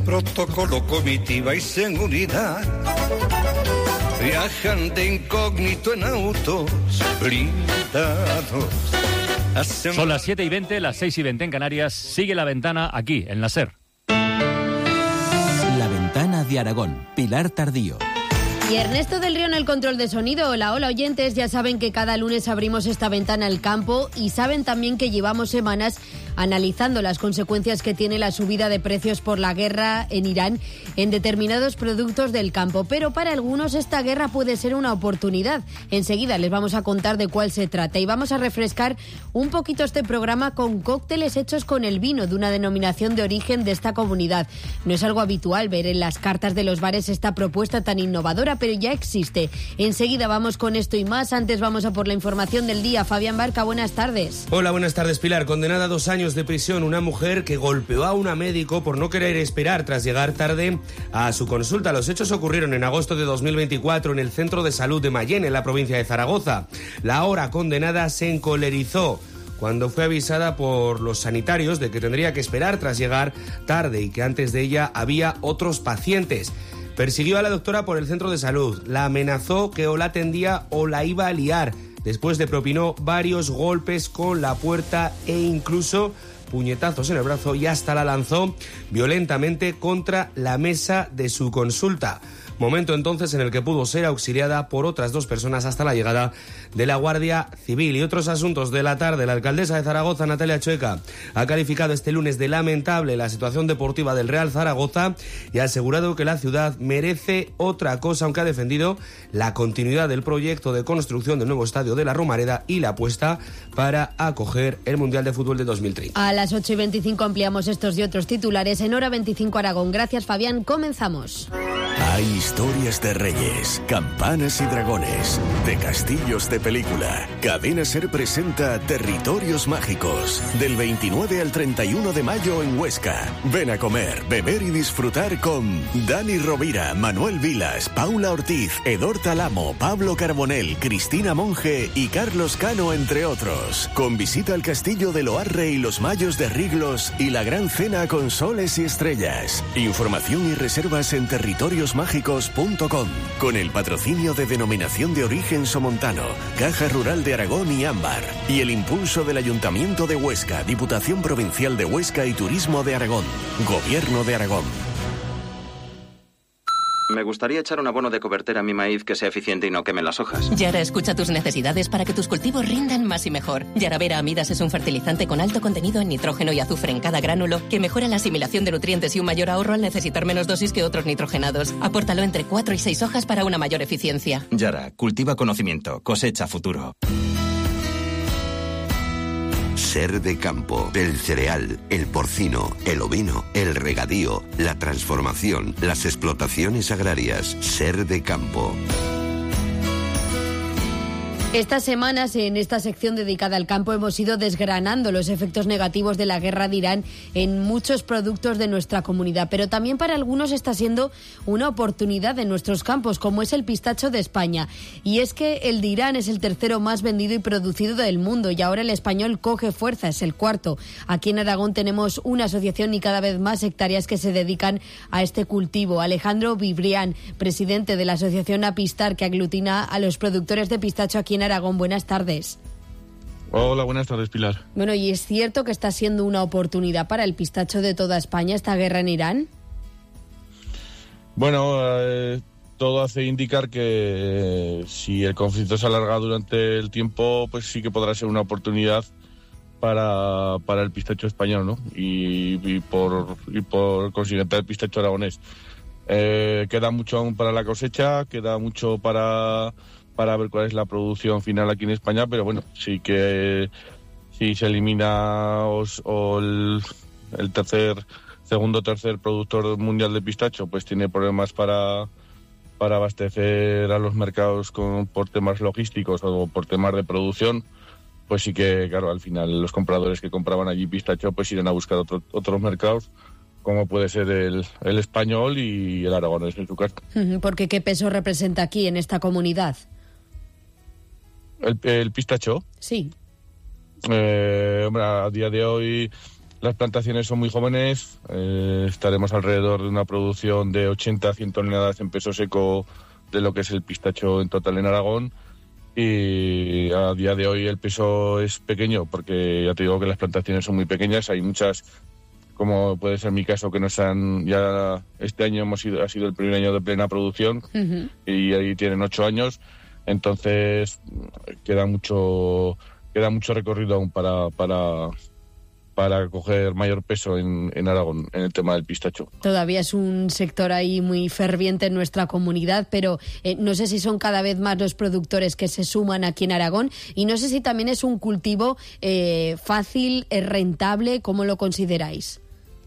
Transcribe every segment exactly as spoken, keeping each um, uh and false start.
protocolo, comitiva y seguridad. Viajan de incógnito en autos blindados. Hacen... Son las siete y veinte, las seis y veinte en Canarias. Sigue La Ventana aquí, en la SER. La Ventana de Aragón, Pilar Tardío. Y Ernesto del Río en el control de sonido. Hola, hola oyentes, ya saben que cada lunes abrimos esta ventana al campo y saben también que llevamos semanas analizando las consecuencias que tiene la subida de precios por la guerra en Irán en determinados productos del campo. Pero para algunos esta guerra puede ser una oportunidad. Enseguida les vamos a contar de cuál se trata y vamos a refrescar un poquito este programa con cócteles hechos con el vino de una denominación de origen de esta comunidad. No es algo habitual ver en las cartas de los bares esta propuesta tan innovadora, pero ya existe. Enseguida vamos con esto y más. Antes vamos a por la información del día. Fabián Barca, buenas tardes. Hola, buenas tardes, Pilar. Condenada a dos años de prisión una mujer que golpeó a una médico por no querer esperar tras llegar tarde a su consulta. Los hechos ocurrieron en agosto de dos mil veinticuatro en el Centro de Salud de Mayén, en la provincia de Zaragoza. La ahora condenada se encolerizó cuando fue avisada por los sanitarios de que tendría que esperar tras llegar tarde y que antes de ella había otros pacientes. Persiguió a la doctora por el centro de salud, la amenazó que o la atendía o la iba a liar. Después le propinó varios golpes con la puerta e incluso puñetazos en el brazo y hasta la lanzó violentamente contra la mesa de su consulta. Momento entonces en el que pudo ser auxiliada por otras dos personas hasta la llegada de la Guardia Civil. Y otros asuntos de la tarde. La alcaldesa de Zaragoza, Natalia Chueca, ha calificado este lunes de lamentable la situación deportiva del Real Zaragoza y ha asegurado que la ciudad merece otra cosa, aunque ha defendido la continuidad del proyecto de construcción del nuevo estadio de la Romareda y la apuesta para acoger el Mundial de Fútbol de dos mil treinta. A las ocho y veinticinco ampliamos estos y otros titulares en Hora veinticinco Aragón. Gracias, Fabián. Comenzamos. Hay historias de reyes, campanas y dragones, de castillos de película. Cadena SER presenta Territorios Mágicos, del veintinueve al treinta y uno de mayo en Huesca. Ven a comer, beber y disfrutar con Dani Rovira, Manuel Vilas, Paula Ortiz, Edor Talamo, Pablo Carbonell, Cristina Monge y Carlos Cano, entre otros. Con visita al castillo de Loarre y los Mayos de Riglos y la gran cena con soles y estrellas. Información y reservas en territorios mágicos punto com, con el patrocinio de Denominación de Origen Somontano, Caja Rural de Aragón y Ámbar, y el impulso del Ayuntamiento de Huesca, Diputación Provincial de Huesca y Turismo de Aragón, Gobierno de Aragón. Me gustaría echar un abono de cobertura a mi maíz que sea eficiente y no queme las hojas. Yara escucha tus necesidades para que tus cultivos rindan más y mejor. Yaravera Amidas es un fertilizante con alto contenido en nitrógeno y azufre en cada gránulo que mejora la asimilación de nutrientes y un mayor ahorro al necesitar menos dosis que otros nitrogenados. Apórtalo entre cuatro y seis hojas para una mayor eficiencia. Yara, cultiva conocimiento, cosecha futuro. Ser de campo, el cereal, el porcino, el ovino, el regadío, la transformación, las explotaciones agrarias. Ser de campo. Estas semanas, en esta sección dedicada al campo, hemos ido desgranando los efectos negativos de la guerra de Irán en muchos productos de nuestra comunidad, pero también para algunos está siendo una oportunidad en nuestros campos, como es el pistacho de España. Y es que el de Irán es el tercero más vendido y producido del mundo, y ahora el español coge fuerza, es el cuarto. Aquí en Aragón tenemos una asociación y cada vez más hectáreas que se dedican a este cultivo. Alejandro Vibrián, presidente de la asociación Apistar, que aglutina a los productores de pistacho aquí en Aragón, buenas tardes. Hola, buenas tardes, Pilar. Bueno, ¿y es cierto que está siendo una oportunidad para el pistacho de toda España esta guerra en Irán? Bueno, eh, todo hace indicar que eh, si el conflicto se alarga durante el tiempo, pues sí que podrá ser una oportunidad para, para el pistacho español, ¿no? Y, y, por, y por consiguiente el pistacho aragonés. Eh, queda mucho aún para la cosecha, queda mucho para... para ver cuál es la producción final aquí en España, pero bueno, sí que si se elimina o, o el, el tercer, segundo o tercer productor mundial de pistacho, pues tiene problemas para, para abastecer a los mercados con, por temas logísticos o por temas de producción, pues sí que, claro, al final los compradores que compraban allí pistacho pues irán a buscar otro, otros mercados, como puede ser el, el español y el aragonés en su caso. Porque ¿qué peso representa aquí en esta comunidad? ¿El, el pistacho? Sí. Eh, hombre, a día de hoy las plantaciones son muy jóvenes, eh, estaremos alrededor de una producción de ochenta a cien toneladas en peso seco de lo que es el pistacho en total en Aragón, y a día de hoy el peso es pequeño porque ya te digo que las plantaciones son muy pequeñas, hay muchas, como puede ser mi caso, que nos han, ya este año hemos sido, ha sido el primer año de plena producción, uh-huh. y ahí tienen ocho años, entonces queda mucho, queda mucho recorrido aún para, para, para coger mayor peso en, en Aragón, en el tema del pistacho. Todavía es un sector ahí muy ferviente en nuestra comunidad, pero eh, no sé si son cada vez más los productores que se suman aquí en Aragón, y no sé si también es un cultivo eh, fácil, eh, rentable. ¿Cómo lo consideráis?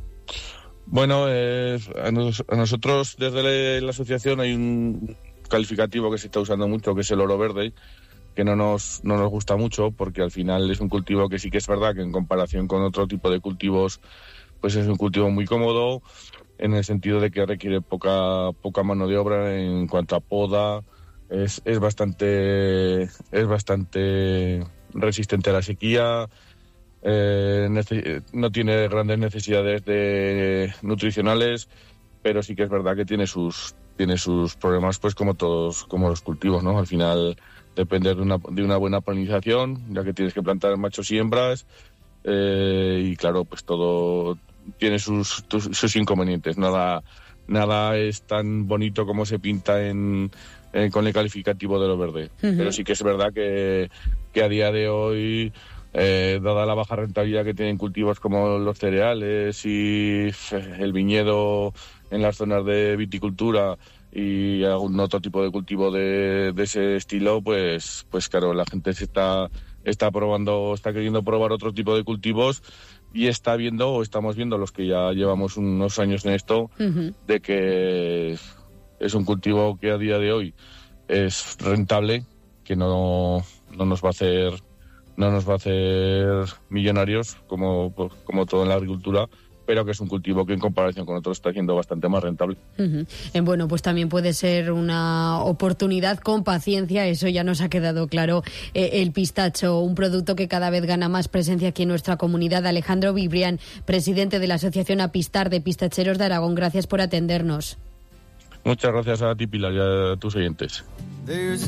Bueno, eh, a, nos, a nosotros desde la asociación hay un calificativo que se está usando mucho, que es el oro verde, que no nos, no nos gusta mucho, porque al final es un cultivo que sí que es verdad que en comparación con otro tipo de cultivos, pues es un cultivo muy cómodo, en el sentido de que requiere poca, poca mano de obra en cuanto a poda, es, es bastante, es bastante resistente a la sequía, eh, nece- no tiene grandes necesidades de nutricionales, pero sí que es verdad que tiene sus, tiene sus problemas, pues como todos, como los cultivos, ¿no? Al final depende de una, de una buena polinización, ya que tienes que plantar machos y hembras, eh, y claro, pues todo tiene sus, tus, sus inconvenientes. Nada, nada es tan bonito como se pinta en, en con el calificativo de lo verde. Uh-huh. Pero sí que es verdad que, que a día de hoy, eh, dada la baja rentabilidad que tienen cultivos como los cereales y el viñedo en las zonas de viticultura y algún otro tipo de cultivo de, de ese estilo, pues pues claro, la gente se está está probando, está queriendo probar otro tipo de cultivos, y está viendo, o estamos viendo los que ya llevamos unos años en esto, uh-huh. de que es un cultivo que a día de hoy es rentable, que no, no nos va a hacer no nos va a hacer millonarios como, como todo en la agricultura, pero que es un cultivo que en comparación con otros está siendo bastante más rentable. Uh-huh. Eh, bueno, pues también puede ser una oportunidad con paciencia, eso ya nos ha quedado claro. Eh, el pistacho, un producto que cada vez gana más presencia aquí en nuestra comunidad. Alejandro Vibrián, presidente de la Asociación Apistar de Pistacheros de Aragón, gracias por atendernos. Muchas gracias a ti, Pilar, y a tus oyentes.